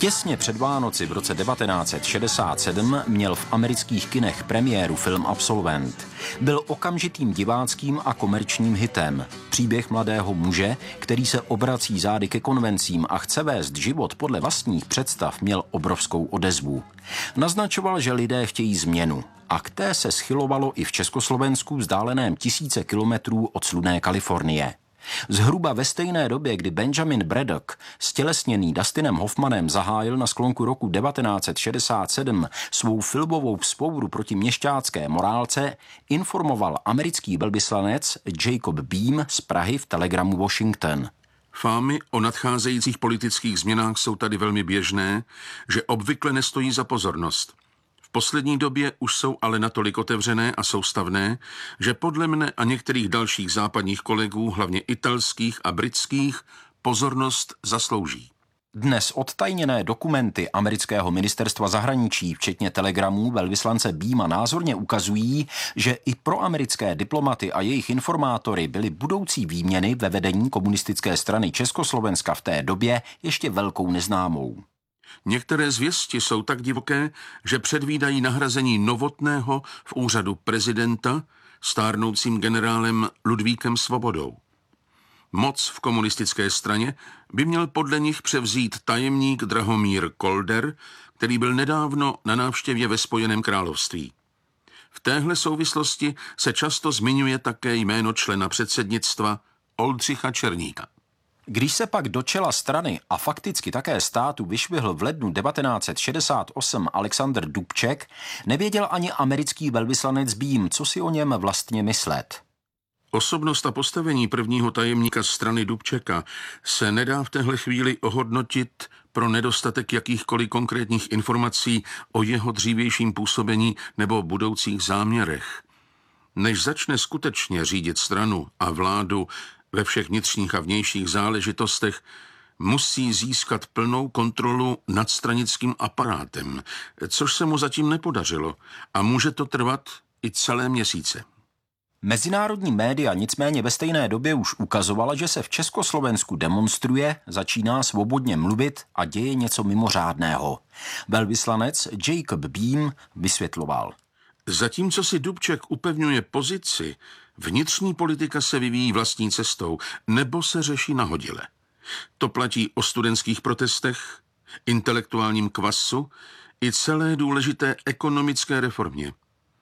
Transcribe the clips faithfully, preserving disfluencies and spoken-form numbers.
Těsně před Vánoci v roce devatenáct set šedesát sedm měl v amerických kinech premiéru film Absolvent. Byl okamžitým diváckým a komerčním hitem. Příběh mladého muže, který se obrací zády ke konvencím a chce vést život podle vlastních představ, měl obrovskou odezvu. Naznačoval, že lidé chtějí změnu. A k té se schylovalo i v Československu vzdáleném tisíce kilometrů od slunné Kalifornie. Zhruba ve stejné době, kdy Benjamin Braddock, stělesněný Dustinem Hoffmanem, zahájil na sklonku roku devatenáct set šedesát sedm svou filmovou vzpouru proti měšťácké morálce, informoval americký velvyslanec Jacob Beam z Prahy v telegramu Washington. Fámy o nadcházejících politických změnách jsou tady velmi běžné, že obvykle nestojí za pozornost. V poslední době už jsou ale natolik otevřené a soustavné, že podle mne a některých dalších západních kolegů, hlavně italských a britských, pozornost zaslouží. Dnes odtajněné dokumenty amerického ministerstva zahraničí, včetně telegramů velvyslance Beama, názorně ukazují, že i pro americké diplomaty a jejich informátory byly budoucí výměny ve vedení komunistické strany Československa v té době ještě velkou neznámou. Některé zvěsti jsou tak divoké, že předvídají nahrazení Novotného v úřadu prezidenta stárnoucím generálem Ludvíkem Svobodou. Moc v komunistické straně by měl podle nich převzít tajemník Drahomír Kolder, který byl nedávno na návštěvě ve Spojeném království. V téhle souvislosti se často zmiňuje také jméno člena předsednictva Oldřicha Černíka. Když se pak do čela strany a fakticky také státu vyšvihl v lednu devatenáct set šedesát osm Alexander Dubček, nevěděl ani americký velvyslanec Beam, co si o něm vlastně myslet. Osobnost a postavení prvního tajemníka strany Dubčeka se nedá v téhle chvíli ohodnotit pro nedostatek jakýchkoliv konkrétních informací o jeho dřívějším působení nebo budoucích záměrech. Než začne skutečně řídit stranu a vládu ve všech vnitřních a vnějších záležitostech, musí získat plnou kontrolu nad stranickým aparátem, což se mu zatím nepodařilo a může to trvat i celé měsíce. Mezinárodní média nicméně ve stejné době už ukazovala, že se v Československu demonstruje, začíná svobodně mluvit a děje něco mimořádného. Velvyslanec Jacob Beam vysvětloval. Zatímco si Dubček upevňuje pozici, vnitřní politika se vyvíjí vlastní cestou nebo se řeší nahodile. To platí o studentských protestech, intelektuálním kvasu i celé důležité ekonomické reformě.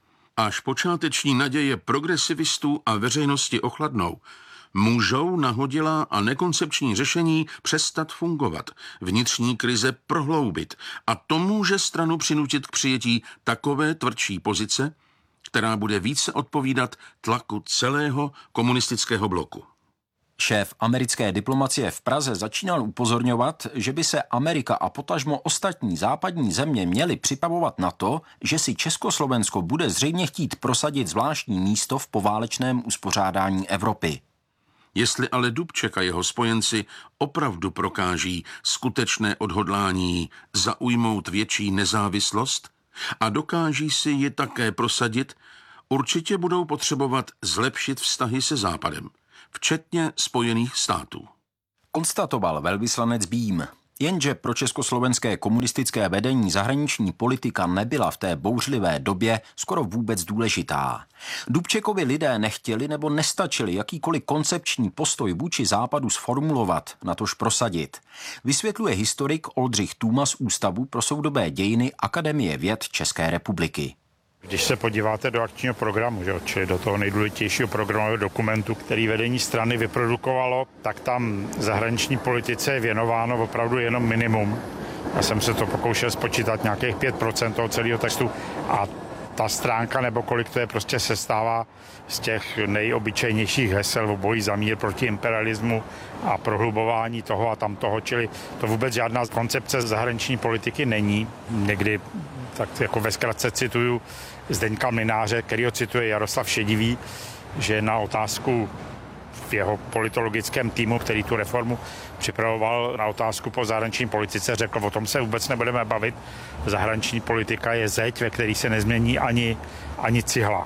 Až počáteční naděje progresivistů a veřejnosti ochladnou, můžou nahodilá a nekoncepční řešení přestat fungovat, vnitřní krize prohloubit a to může stranu přinutit k přijetí takové tvrdší pozice, která bude více odpovídat tlaku celého komunistického bloku. Šéf americké diplomacie v Praze začínal upozorňovat, že by se Amerika a potažmo ostatní západní země měly připravovat na to, že si Československo bude zřejmě chtít prosadit zvláštní místo v poválečném uspořádání Evropy. Jestli ale Dubček a jeho spojenci opravdu prokáží skutečné odhodlání zaujmout větší nezávislost a dokáží si ji také prosadit, určitě budou potřebovat zlepšit vztahy se Západem, včetně Spojených států. Konstatoval velvyslanec Beam. Jenže pro československé komunistické vedení zahraniční politika nebyla v té bouřlivé době skoro vůbec důležitá. Dubčekovi lidé nechtěli nebo nestačili jakýkoliv koncepční postoj vůči západu sformulovat, natož prosadit. Vysvětluje historik Oldřich Tůma z Ústavu pro soudobé dějiny Akademie věd České republiky. Když se podíváte do akčního programu, že, čili do toho nejdůležitějšího programového dokumentu, který vedení strany vyprodukovalo, tak tam zahraniční politice je věnováno opravdu jenom minimum. Já jsem se to pokoušel spočítat nějakých pět procent toho celého textu a ta stránka nebo kolik to je prostě sestává z těch nejobyčejnějších hesel o boji za mír proti imperialismu a prohlubování toho a tamtoho, čili to vůbec žádná koncepce zahraniční politiky není. Někdy tak jako ve zkratce cituju Zdeňka Mlynáře, kterýho cituje Jaroslav Šedivý, že na otázku v jeho politologickém týmu, který tu reformu připravoval, na otázku po zahraniční politice, řekl, o tom se vůbec nebudeme bavit. Zahraniční politika je zeď, ve který se nezmění ani, ani cihla.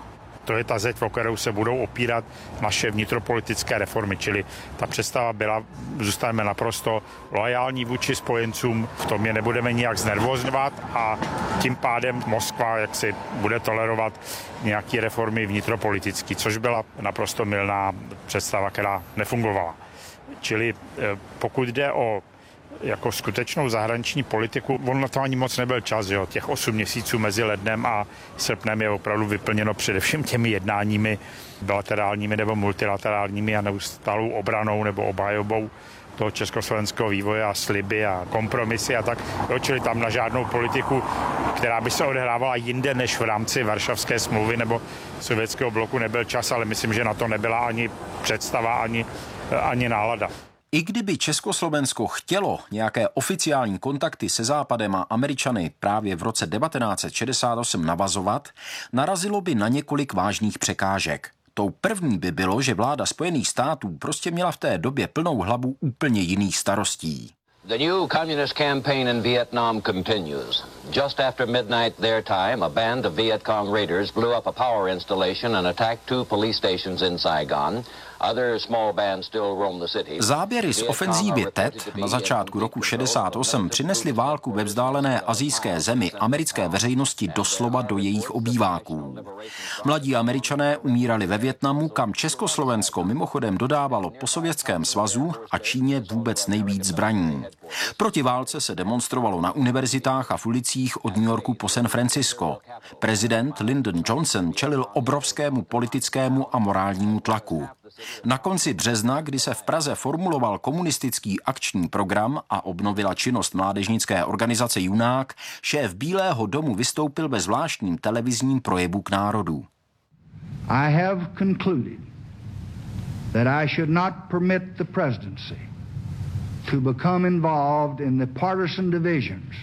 To je ta zeď, o kterou se budou opírat naše vnitropolitické reformy, čili ta představa byla, zůstaneme naprosto loajální vůči spojencům, v tom je nebudeme nijak znervozňovat a tím pádem Moskva jaksi bude tolerovat nějaké reformy vnitropolitické, což byla naprosto mylná představa, která nefungovala. Čili pokud jde o jako skutečnou zahraniční politiku, on na to ani moc nebyl čas, jo. Těch osm měsíců mezi lednem a srpnem je opravdu vyplněno především těmi jednáními bilaterálními nebo multilaterálními a neustálou obranou nebo obhajobou toho československého vývoje a sliby a kompromisy a tak. Jo, čili tam na žádnou politiku, která by se odehrávala jinde než v rámci Varšavské smlouvy nebo sovětského bloku, nebyl čas, ale myslím, že na to nebyla ani představa, ani, ani nálada. I kdyby Československo chtělo nějaké oficiální kontakty se Západem a Američany právě v roce devatenáct set šedesát osm navazovat, narazilo by na několik vážných překážek. Tou první by bylo, že vláda Spojených států prostě měla v té době plnou hlavu úplně jiných starostí. The new communist campaign in Vietnam continues. Just after midnight their time, a band of Viet Cong raiders blew up a power installation and attacked two police stations in Saigon. Other small bands still roam the city. Záběry z ofenzívy T E T na začátku roku šedesát osm přinesly válku ve vzdálené asijské zemi americké veřejnosti doslova do jejich obýváků. Mladí Američané umírali ve Vietnamu, kam Československo mimochodem dodávalo po Sovětském svazu a Číně vůbec nejvíc zbraní. Proti válce se demonstrovalo na univerzitách a v ulicích od New Yorku po San Francisco. Prezident Lyndon Johnson čelil obrovskému politickému a morálnímu tlaku. Na konci března, kdy se v Praze formuloval komunistický akční program a obnovila činnost mládežnické organizace Junák, šéf Bílého domu vystoupil ve zvláštním televizním projevu k národu. I have concluded that I should not permit the presidency to become involved in the partisan divisions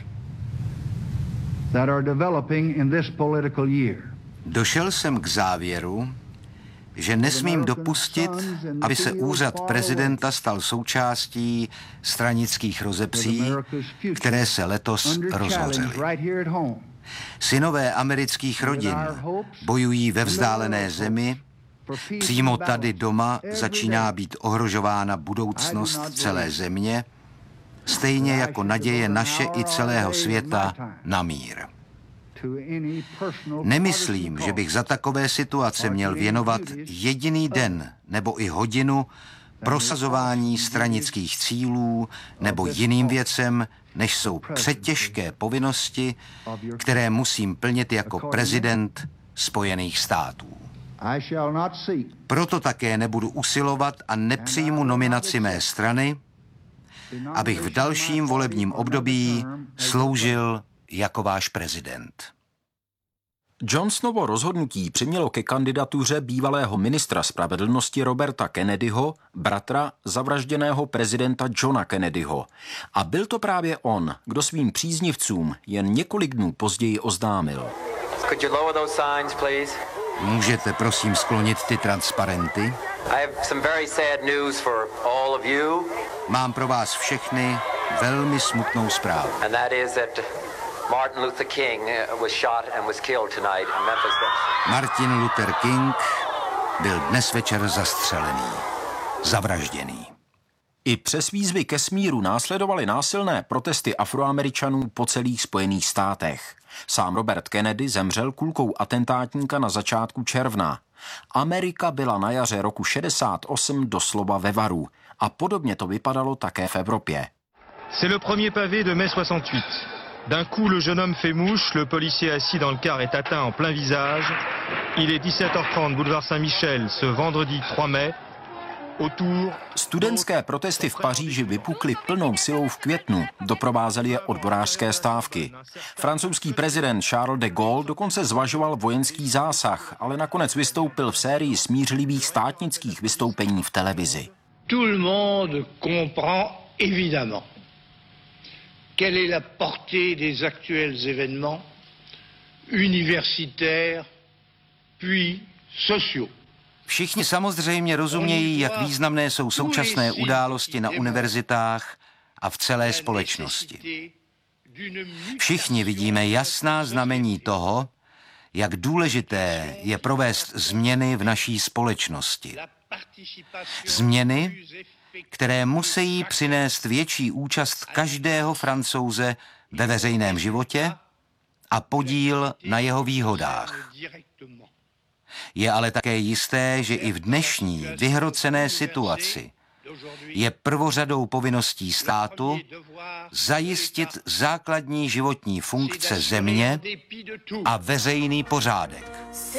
that are developing in this political year. Došel jsem k závěru, že nesmím dopustit, aby se úřad prezidenta stal součástí stranických rozepří, které se letos rozhořely. Synové amerických rodin bojují ve vzdálené zemi, přímo tady doma začíná být ohrožována budoucnost celé země, stejně jako naděje naše i celého světa na mír. Nemyslím, že bych za takové situace měl věnovat jediný den nebo i hodinu prosazování stranických cílů nebo jiným věcem, než jsou přetěžké povinnosti, které musím plnit jako prezident Spojených států. Proto také nebudu usilovat a nepřijmu nominaci mé strany, abych v dalším volebním období sloužil jako váš prezident. Johnsonovo rozhodnutí přimělo ke kandidatuře bývalého ministra spravedlnosti Roberta Kennedyho, bratra zavražděného prezidenta Johna Kennedyho. A byl to právě on, kdo svým příznivcům jen několik dnů později oznámil. Could you lower those signs, please? Můžete prosím sklonit ty transparenty? I have some very sad news for all of you. Mám pro vás všechny velmi smutnou zprávu. And that is that Martin Luther King was shot and was killed tonight in Memphis. Martin Luther King byl dnes večer zastřelený, zavražděný. I přes výzvy ke smíru následovaly násilné protesty Afroameričanů po celých Spojených státech. Sám Robert Kennedy zemřel kulkou atentátníka na začátku června. Amerika byla na jaře roku šedesát osm doslova ve varu a podobně to vypadalo také v Evropě. C'est le premier pavé de mai soixante-huit. D'un coup, le jeune homme fait mouche, le policier assis dans le car est atteint en plein visage. Il est dix-sept heures trente, boulevard Saint-Michel, ce vendredi trois mai. Studentské protesty v Paříži vypukly plnou silou v květnu, doprovázely je odborářské stávky. Francouzský prezident Charles de Gaulle dokonce zvažoval vojenský zásah, ale nakonec vystoupil v sérii smířlivých státnických vystoupení v televizi. Tout le monde comprend évidemment quelle est la portée des actuels événements universitaires puis sociaux. Všichni samozřejmě rozumějí, jak významné jsou současné události na univerzitách a v celé společnosti. Všichni vidíme jasná znamení toho, jak důležité je provést změny v naší společnosti. Změny, které musí přinést větší účast každého Francouze ve veřejném životě a podíl na jeho výhodách. Je ale také jisté, že i v dnešní vyhrocené situaci je prvořadou povinností státu zajistit základní životní funkce země a veřejný pořádek.